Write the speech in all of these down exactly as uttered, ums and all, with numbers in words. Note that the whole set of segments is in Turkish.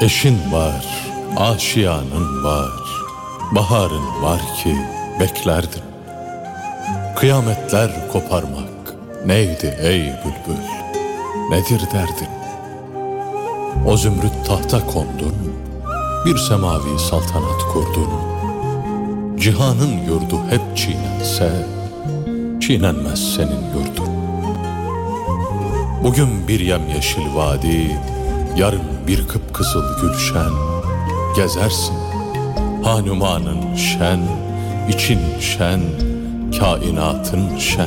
Eşin var, aşiyanın var, baharın var ki beklerdin. Kıyametler koparmak neydi ey bülbül, nedir derdin? O zümrüt tahta kondun, bir semavi saltanat kurdun. Cihanın yurdu hep çiğnense, çiğnenmez senin yurdun. Bugün bir yemyeşil vadi, yarın bir kıpkızıl gülşen. Gezersin, hanumanın şen, için şen, kainatın şen.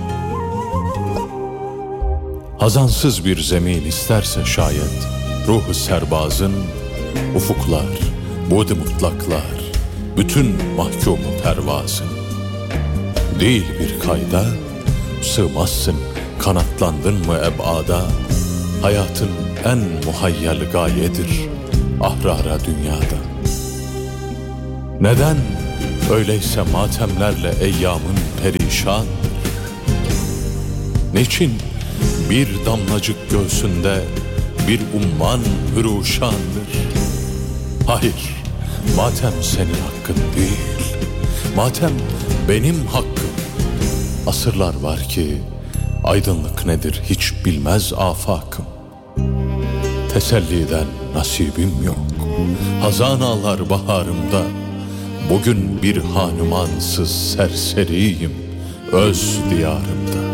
Hazansız bir zemin isterse şayet ruhu serbazın, ufuklar, buğd-i mutlaklar, bütün mahkumu pervazın. Değil bir kayda, sığmazsın, kanatlandın mı ebada, hayatın en muhayyel gayedir ahrara dünyada. Neden öyleyse matemlerle eyyamın perişandır? Niçin bir damlacık göğsünde bir umman hüruşandır? Hayır, matem senin hakkın değil, matem benim hakkım. Asırlar var ki aydınlık nedir hiç bilmez afakım. Teselliden nasibim yok, hazan ağlar baharımda. Bugün bir hanumansız serseriyim öz diyarımda.